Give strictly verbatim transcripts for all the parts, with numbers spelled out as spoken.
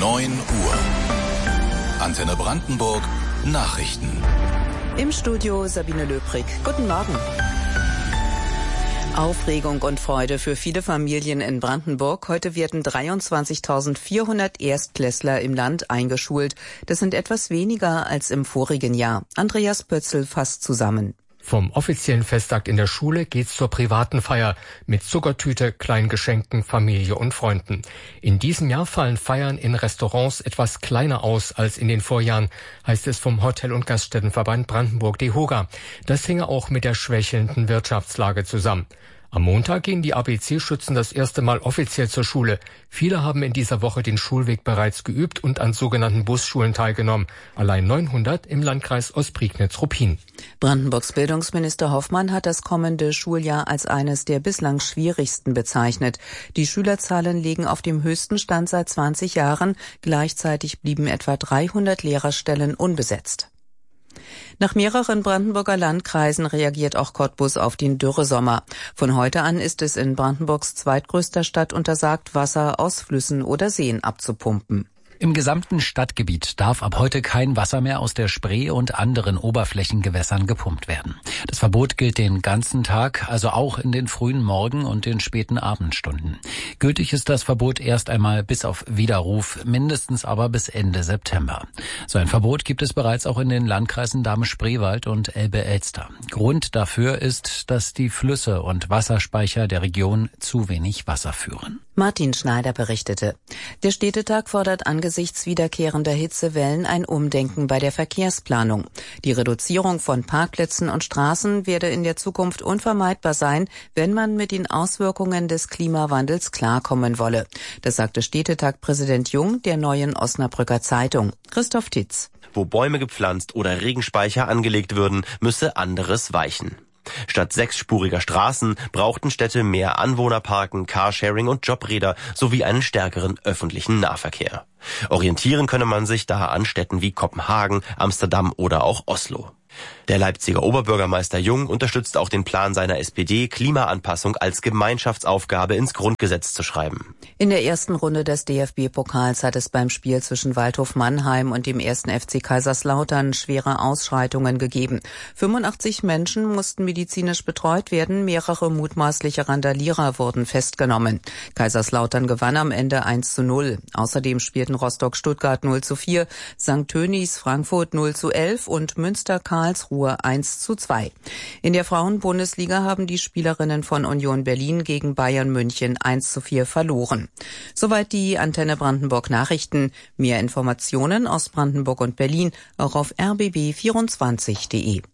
neun Uhr. Antenne Brandenburg Nachrichten. Im Studio Sabine Löbrig. Guten Morgen. Aufregung und Freude für viele Familien in Brandenburg. Heute werden dreiundzwanzigtausendvierhundert Erstklässler im Land eingeschult. Das sind etwas weniger als im vorigen Jahr. Andreas Pötzl fasst zusammen. Vom offiziellen Festakt in der Schule geht's zur privaten Feier mit Zuckertüte, Kleingeschenken, Familie und Freunden. In diesem Jahr fallen Feiern in Restaurants etwas kleiner aus als in den Vorjahren, heißt es vom Hotel- und Gaststättenverband Brandenburg DEHOGA. Das hinge auch mit der schwächelnden Wirtschaftslage zusammen. Am Montag gehen die A B C-Schützen das erste Mal offiziell zur Schule. Viele haben in dieser Woche den Schulweg bereits geübt und an sogenannten Busschulen teilgenommen. Allein neunhundert im Landkreis Ostprignitz-Ruppin. Brandenburgs Bildungsminister Hoffmann hat das kommende Schuljahr als eines der bislang schwierigsten bezeichnet. Die Schülerzahlen liegen auf dem höchsten Stand seit zwanzig Jahren. Gleichzeitig blieben etwa dreihundert Lehrerstellen unbesetzt. Nach mehreren Brandenburger Landkreisen reagiert auch Cottbus auf den Dürresommer. Von heute an ist es in Brandenburgs zweitgrößter Stadt untersagt, Wasser aus Flüssen oder Seen abzupumpen. Im gesamten Stadtgebiet darf ab heute kein Wasser mehr aus der Spree und anderen Oberflächengewässern gepumpt werden. Das Verbot gilt den ganzen Tag, also auch in den frühen Morgen- und den späten Abendstunden. Gültig ist das Verbot erst einmal bis auf Widerruf, mindestens aber bis Ende September. So ein Verbot gibt es bereits auch in den Landkreisen Dahme-Spreewald und Elbe-Elster. Grund dafür ist, dass die Flüsse und Wasserspeicher der Region zu wenig Wasser führen. Martin Schneider berichtete. Der Städtetag fordert angesichts wiederkehrender Hitzewellen ein Umdenken bei der Verkehrsplanung. Die Reduzierung von Parkplätzen und Straßen werde in der Zukunft unvermeidbar sein, wenn man mit den Auswirkungen des Klimawandels klarkommen wolle. Das sagte Städtetag-Präsident Jung der Neuen Osnabrücker Zeitung. Christoph Titz. Wo Bäume gepflanzt oder Regenspeicher angelegt würden, müsse anderes weichen. Statt sechsspuriger Straßen brauchten Städte mehr Anwohnerparken, Carsharing und Jobräder sowie einen stärkeren öffentlichen Nahverkehr. Orientieren könne man sich daher an Städten wie Kopenhagen, Amsterdam oder auch Oslo. Der Leipziger Oberbürgermeister Jung unterstützt auch den Plan seiner S P D, Klimaanpassung als Gemeinschaftsaufgabe ins Grundgesetz zu schreiben. In der ersten Runde des D F B-Pokals hat es beim Spiel zwischen Waldhof Mannheim und dem ersten F C Kaiserslautern schwere Ausschreitungen gegeben. fünfundachtzig Menschen mussten medizinisch betreut werden, mehrere mutmaßliche Randalierer wurden festgenommen. Kaiserslautern gewann am Ende eins zu null. Außerdem spielten Rostock-Stuttgart null zu vier, Sankt Tönis Frankfurt null zu elf und Münster Karlsruhe eins zu zwei. In der Frauenbundesliga haben die Spielerinnen von Union Berlin gegen Bayern München eins zu vier verloren. Soweit die Antenne Brandenburg Nachrichten. Mehr Informationen aus Brandenburg und Berlin auch auf r b b vierundzwanzig punkt d e.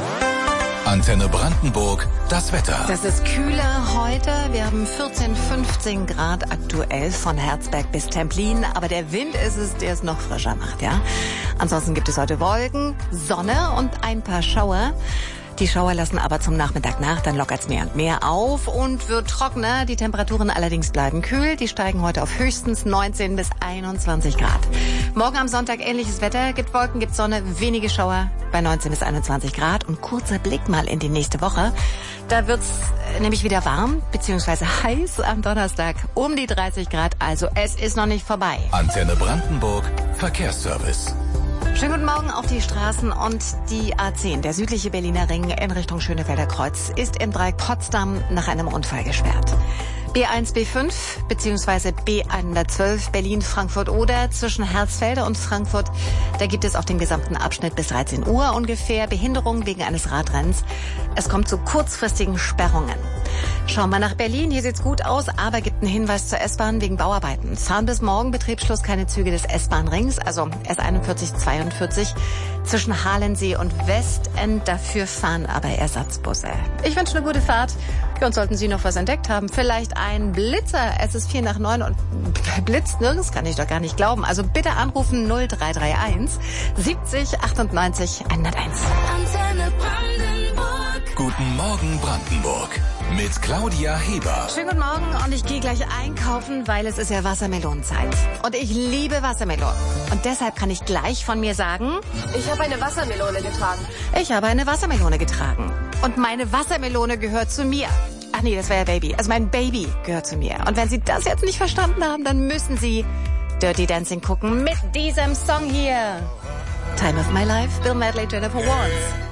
Antenne Brandenburg, das Wetter. Das ist kühler heute. Wir haben vierzehn, fünfzehn Grad aktuell von Herzberg bis Templin. Aber der Wind ist es, der es noch frischer macht, ja. Ansonsten gibt es heute Wolken, Sonne und ein paar Schauer. Die Schauer lassen aber zum Nachmittag nach, dann lockert's mehr und mehr auf und wird trockener. Die Temperaturen allerdings bleiben kühl. Die steigen heute auf höchstens neunzehn bis einundzwanzig Grad. Morgen am Sonntag ähnliches Wetter. Gibt Wolken, gibt Sonne, wenige Schauer bei neunzehn bis einundzwanzig Grad. Und kurzer Blick mal in die nächste Woche. Da wird's nämlich wieder warm, beziehungsweise heiß am Donnerstag um die dreißig Grad. Also es ist noch nicht vorbei. Antenne Brandenburg, Verkehrsservice. Schönen guten Morgen auf die Straßen und die A zehn. Der südliche Berliner Ring in Richtung Schönefelder Kreuz ist im Dreieck Potsdam nach einem Unfall gesperrt. B eins, B fünf bzw. B hundertzwölf Berlin-Frankfurt-Oder zwischen Hersfelde und Frankfurt. Da gibt es auf dem gesamten Abschnitt bis dreizehn Uhr ungefähr Behinderung wegen eines Radrenns. Es kommt zu kurzfristigen Sperrungen. Schauen wir nach Berlin. Hier sieht's gut aus, aber gibt einen Hinweis zur S-Bahn wegen Bauarbeiten. Fahren bis morgen Betriebsschluss keine Züge des S-Bahn-Rings, also S einundvierzig zweiundvierzig zwischen Halensee und Westend. Dafür fahren aber Ersatzbusse. Ich wünsche eine gute Fahrt. Und sollten Sie noch was entdeckt haben, vielleicht ein Blitzer. Es ist vier nach neun und blitzt nirgends, kann ich doch gar nicht glauben. Also bitte anrufen null drei drei eins siebzig achtundneunzig hunderteins. Antenne Brandenburg. Guten Morgen Brandenburg mit Claudia Heber. Schönen guten Morgen und ich gehe gleich einkaufen, weil es ist ja Wassermelonenzeit. Und ich liebe Wassermelonen. Und deshalb kann ich gleich von mir sagen, ich habe eine Wassermelone getragen. Ich habe eine Wassermelone getragen. Und meine Wassermelone gehört zu mir. Ach nee, das war ja Baby. Also mein Baby gehört zu mir. Und wenn Sie das jetzt nicht verstanden haben, dann müssen Sie Dirty Dancing gucken mit diesem Song hier. Time of My Life, Bill Medley, Jennifer Warnes.